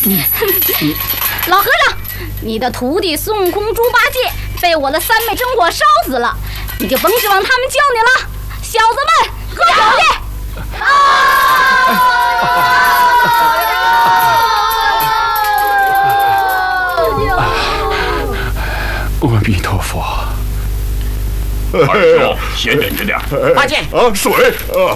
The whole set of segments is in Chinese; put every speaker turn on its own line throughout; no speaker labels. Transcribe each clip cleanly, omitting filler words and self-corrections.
老和尚，你的徒弟孙悟空、猪八戒被我的三昧真火烧死了，你就甭指望他们救你了。小子们，喝酒去！
阿弥陀佛。
二兄，先忍着点。
八戒
啊，水啊！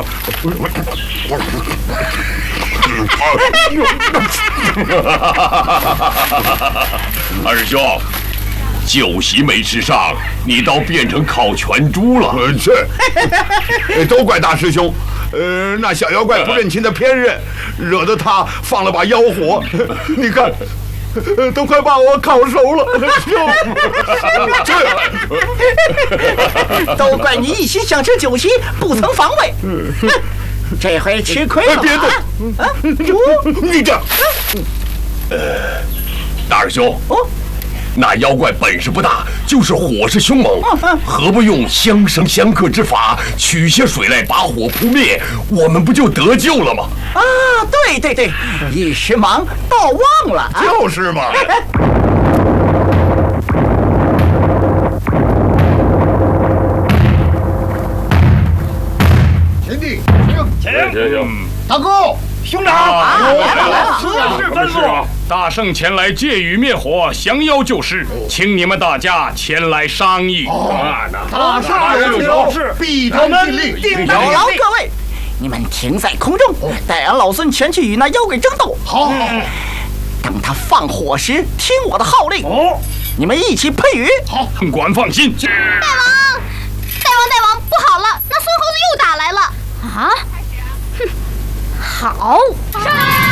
二兄，酒席没吃上，你倒变成烤全猪了。
是，都怪大师兄。那小妖怪不认亲的偏任，惹得他放了把妖火。你看，都快把我烤熟了。
都怪你一心想吃酒席，不曾防卫。这回吃亏了。
别动！你这，
大师兄。那妖怪本事不大，就是火势凶猛，何不用相生相克之法，取些水来把火扑灭，我们不就得救了吗？
啊，对，一时忙倒忘了。
就是嘛。贤弟，
请。
大哥，
兄长，
来，
此事吩咐。大圣前来借雨灭火，降妖救世，请你们大家前来商议。
大圣有事，必当尽力。
劳劳各位，你们停在空中，待俺老孙前去与那妖怪争斗。
好。
等他放火时，听我的号令。你们一起配雨。
好，
管放心。
大王，不好了，那孙猴子又打来了。啊？哼，好。